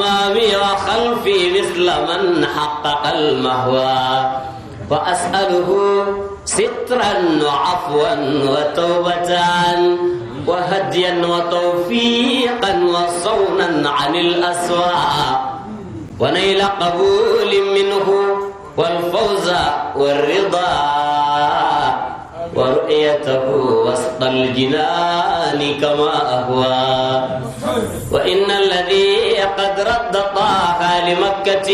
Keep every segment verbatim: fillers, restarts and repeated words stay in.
أمامي وخلفي مثل من حقق المهوى وأسأله سترا وعفوا وتوبة وهديا وتوفيقا وصونا عن الأسواء ونيل قبول منه والفوز والرضا ورؤيته وسط الجنان كما أهوى وإن الذي قد رد طه لمكة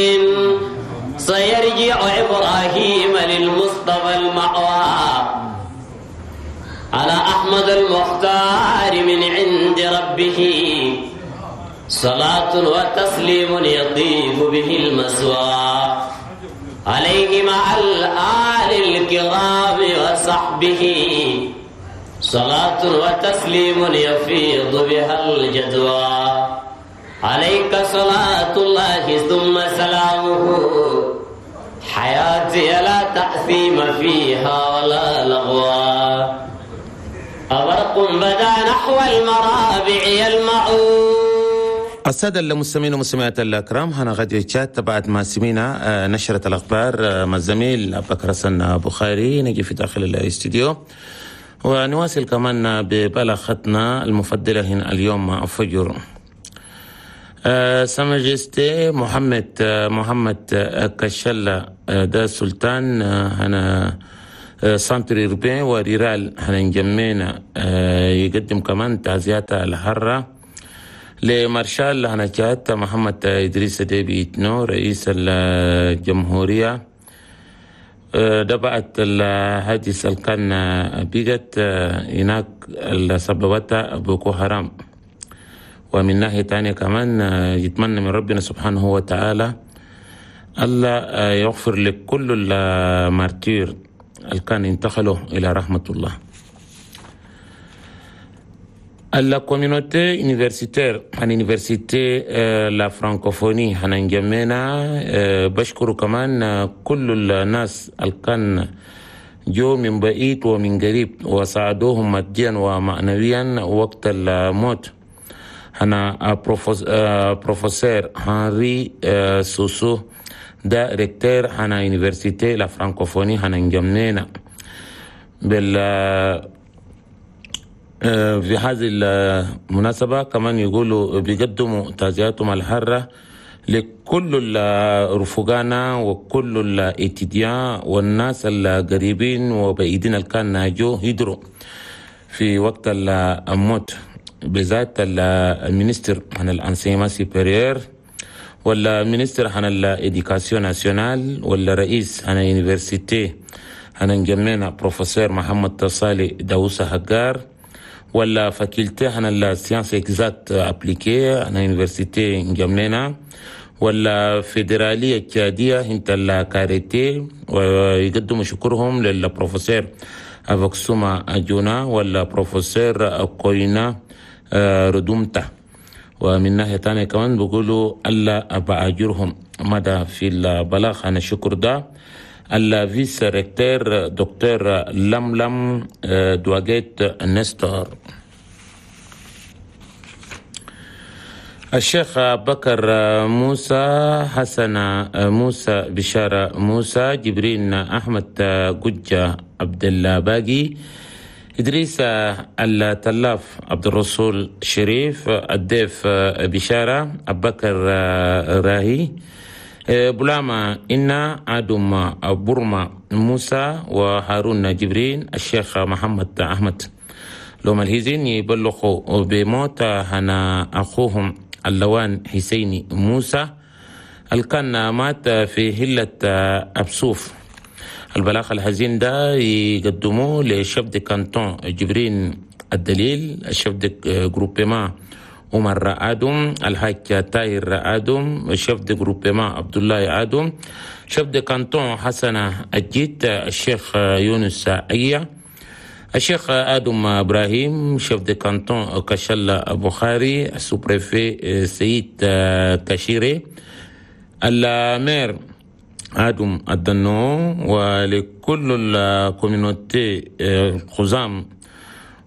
سيرجع إبراهيم للمصطفى المأوى على أحمد المختار من عند ربه صلاة وتسليم يطيب به المسوى عليه مع الآل الكرام وصحبه صلاة وتسليم يفيض بها الجدوى عليك صلاة الله ثم سلامه حياتي لا تأثيم فيها ولا لغوى أبرق بدا نحو المرابع يلمع. السادة المستمعين والمستمعات الأكرام، هنا غادي تشات بعد ما سمينا نشرة الأخبار مع الزميل أبو بكر حسن بخاري نجي في داخل الاستديو، ونواصل كمان ببلاغتنا المفضلة هنا اليوم فجر. سمجستي محمد محمد كشلة دا سلطان هنا سانتر يوروبيان وريرال هنا نجمينا يقدم كمان تعزيات الحرة لمارشال هناكات محمد إدريس ديبي إتنو رئيس الجمهورية. دبعت الحادث اللي كان بيجت هناك اللي سببتها بوكو حرام. ومن ناحية تانية كمان يتمنى من ربنا سبحانه وتعالى الله يغفر لكل المارتير اللي كان انتقلوا إلى رحمة الله. La communauté universitaire عن université la francophonie هننجمنا بشكر كمان كل الناس اللي كان جو من بعيد ومن قريب وساعدوهم ماديا ومعنويا وقت الموت. هنا بروفيسور هنري سوسو دا ريكتور هنا université la francophonie هننجمنا بال في هذه المناسبة كمان يقولوا بيقدموا تعزياتهم الحارة لكل الرفقانا وكل الاتدياء والناس القريبين وبعيدين اللي كان ناجوا يدروا في وقت الموت، بذات المينستر عن الانسيما سيبريور ولا المينستر عن الإديكاسيون ناسيونال ولا رئيس عن اليونيفرسيتي عن نجمعنا بروفيسور محمد صالح داووسة هجار ولا فاكولتي عن السيانس اكزاكت ابليكي عن يونيفرسيتي نجمعنا ولا فيدرالية تشادية انت الكاريتي، ويقدموا شكرهم للبروفيسور افوكسوما اجونا ولا بروفيسور كوينا ردومتا. ومن ناحية تانية كمان بيقولوا ألا بأجرهم مدى في البلاغ عن الشكر ده الفيس ريكتور دكتور لملم دواجيت نستور. الشيخ بكر موسى حسن موسى بشارة موسى جبرين أحمد قجة عبد الله باقي إدريس التلاف عبد الرسول شريف الضيف بشارة أبو بكر راهي بولاما إنا آدم برما موسى وهارون جبرين الشيخ محمد أحمد لهم الهزين يبلغوا بموت هنا أخوهم اللوان حسيني موسى الكان مات في هلة أبسوف. البلاغ الحزين ده يقدموه لشفد كانتون جبرين الدليل، الشفد جروبيما عمر آدم، الحاج تاير آدم، شفد جروبيما عبد الله آدم، شفد كانتون حسن الجيت، الشيخ يونس أيا، الشيخ آدم إبراهيم، شفد كانتون كشلة بخاري، السوبريفي سيد كشيري، المير آدم الدنو، ولكل الكوميونوتي خزام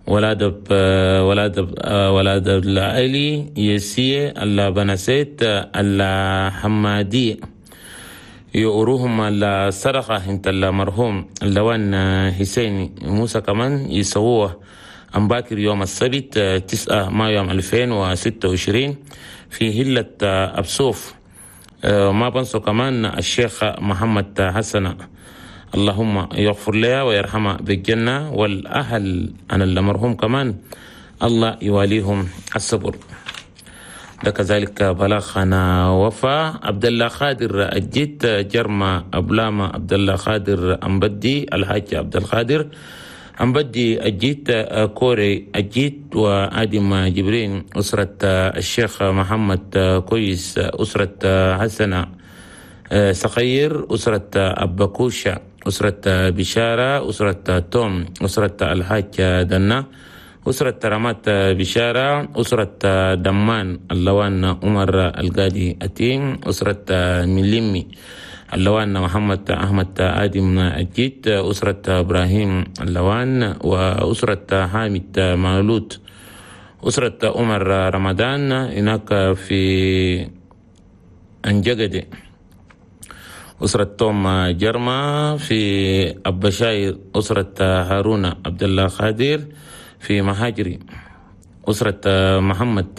ولاد ولاد ولاد العلي يسيه الله بنسيت الله حمادي يوروهم الله صرخة انت الله مرحوم اللوان حسيني موسى كمان يسووه أم باكر يوم السبت تسعة مايو عام ألفين وستة وعشرين في هلة أبسوف. ما بنسوا كمان الشيخ محمد حسن اللهم يغفر لها ويرحمها بالجنة، والأهل أنا المرحوم كمان الله يواليهم الصبر. كذلك بلغنا وفاة عبد الله خادر الجيت جرما أبلامة عبد الله خادر أمبدي الحاج عبد الخادر أمبدي الجيت كوري الجيت وآدم جبرين أسرة الشيخ محمد كويس أسرة حسنة سخير أسرة أبكوشة أسرة بشارة أسرة توم أسرة الحاج دنا أسرة رمات بشارة أسرة دمان اللوان عمر القادي أتيم أسرة مليمي اللوان محمد أحمد آدم أجيت أسرة إبراهيم اللوان وأسرة حامد مالوت أسرة عمر رمضان هناك في أنجقدي أسرة توم جرما في أبشاير أسرة هارون عبد الله خادر في مهاجري أسرة محمد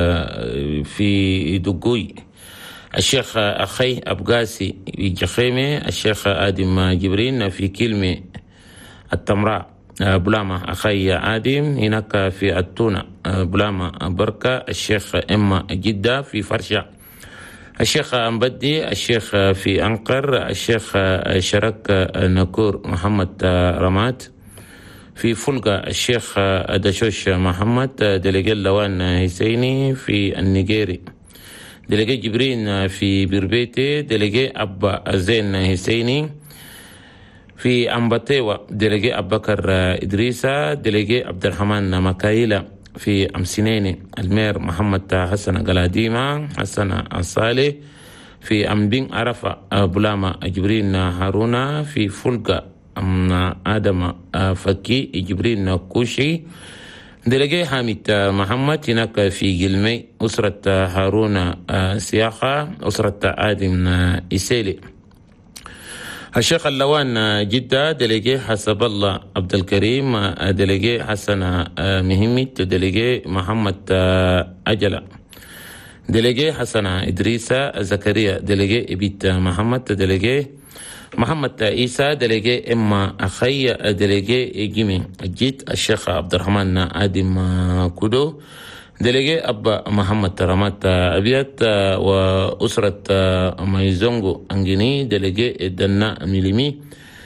في دقوي الشيخ أخي أبقاسي في جخيمة الشيخ آدم جبرين في كلمة التمراء بلامة أخي آدم هناك في التونة بلامة بركة الشيخ إما جدة في فرشة الشيخ أمبدي الشيخ في أنقر الشيخ شرك نكور محمد رمات في فلقة الشيخ دشوش محمد دلقي لوان هسيني في النيجيري دلقي جبرين في بربيتي دلقي أبا زين هسيني في أمباتيوة دلقي أبا بكر إدريسة دلقي عبد الرحمن مكايلة في أمسينيني المير محمد حسن قلاديمة حسن الصالح في أمبين عرفة بلامة جبرين هارونا في فلقة أم آدم فكي جبرين كوشي دلقي حامد محمد هناك في قلمي أسرة هارون سياخة أسرة آدم إسيلي الشيخ اللوان جدة دلقي حسب الله عبد الكريم دلقي حسن مهمت دلقي محمد أجلة دلقي حسن إدريسة زكريا دلقي بيت محمد دلقي محمد عيسى دلقي إما أخي دلقي جيمي جيت الشيخ عبد الرحمن آدم كودو دلقي أبا محمد رمات أبيات وأسرة مايزونغو أنجيني دلقي دنا ميليمي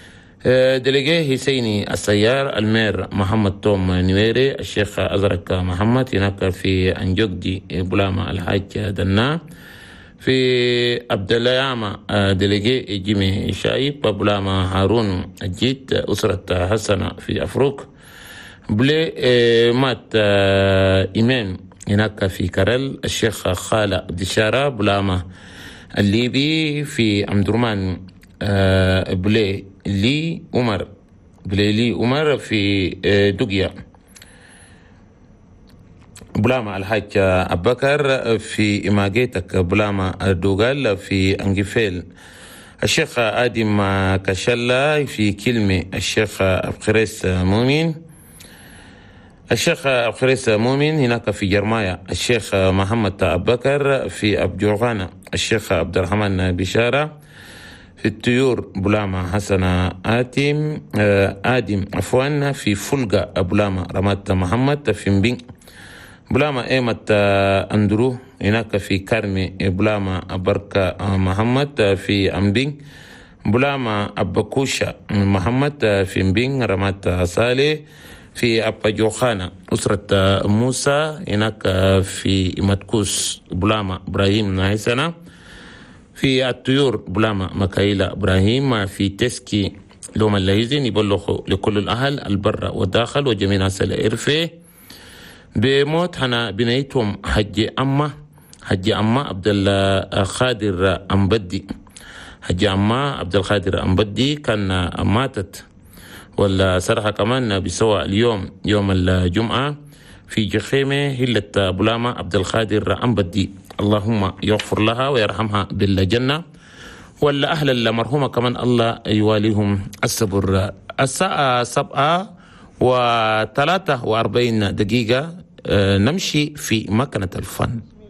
دلقي حسيني السيار المير محمد توم نويري الشيخ أزرق محمد هناك في أنجوكدي بلامة الحاج دنا في عبد الله ياما دلقي جيمي شايب بلامة هارون الجيت أسرة حسنة في أفروك بلي مات إمام هناك في كارل الشيخ خالة دشارة بلامة الليبي في أمدرمان بلي لي عمر بلي لي عمر في دقيا بلامة الحاج أبكر في إماجيتك بلامة دوغال في أنجفيل الشيخ آدم كشلة في كلمة الشيخ أبخريس مؤمن الشيخ أبخريس مؤمن هناك في جرمايا الشيخ محمد أبكر في أبجرغانة الشيخ عبد الرحمن بشارة في الطيور بلامة حسن آتم آدم عفوا في فلقة بلامة رمات محمد في مبين بلامة إيمت أندرو هناك في كرمي بلامة بركة محمد في أمبين بلامة أبكوشة محمد في مبين رمات صالح في أبا جوخانة أسرة موسى هناك في متكوس بلامة إبراهيم نايسنا في الطيور بلامة مكايلة إبراهيم في تسكي لوم الليزين يبلغوا لكل الأهل البر والداخل وجميع ناس الإرفة بموت هنا بنيتهم حج أما حج أما عبد الخادر أمبدي حج أما عبد الخادر أمبدي كان ماتت والصراحة كمان بيسوى اليوم يوم الجمعة في جخيمة هلة بولامة عبد القادر أنبدي، اللهم يغفر لها ويرحمها بالجنة، ولا أهل المرحومة كمان الله يواليهم الصبر. الساعة سبعة وثلاثة وأربعين دقيقة نمشي في مكنة الفن.